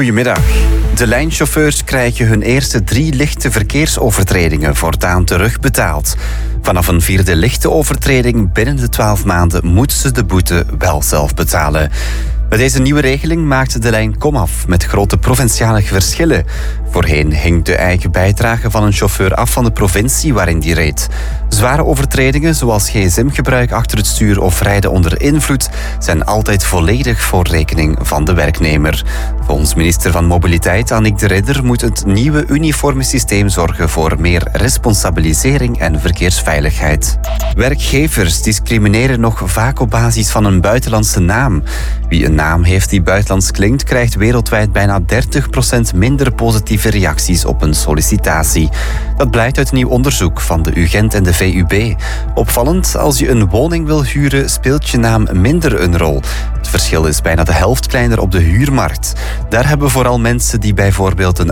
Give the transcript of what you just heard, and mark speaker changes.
Speaker 1: Goedemiddag. De lijnchauffeurs krijgen hun eerste 3 lichte verkeersovertredingen voortaan terugbetaald. Vanaf een 4e lichte overtreding binnen de 12 maanden moeten ze de boete wel zelf betalen. Met deze nieuwe regeling maakt de lijn komaf met grote provinciale verschillen. Voorheen hing de eigen bijdrage van een chauffeur af van de provincie waarin die reed. Zware overtredingen zoals gsm-gebruik achter het stuur of rijden onder invloed zijn altijd volledig voor rekening van de werknemer. Volgens minister van Mobiliteit Annick de Ridder moet het nieuwe uniforme systeem zorgen voor meer responsabilisering en verkeersveiligheid. Werkgevers discrimineren nog vaak op basis van een buitenlandse naam. Wie een naam heeft die buitenlands klinkt, krijgt wereldwijd bijna 30% minder positieve reacties op een sollicitatie. Dat blijkt uit nieuw onderzoek van de UGent en de VUB. Opvallend, als je een woning wil huren, speelt je naam minder een rol. Het verschil is bijna de helft kleiner op de huurmarkt. Daar hebben vooral mensen die bijvoorbeeld een